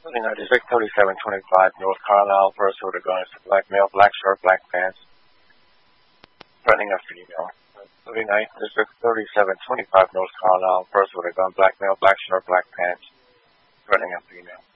39, District 3725, North Carlisle, person with a gun, black male, black shirt, black pants, threatening a female. 39, District 3725, North Carlisle, person with a gun, black male, black shirt, black pants, threatening a female.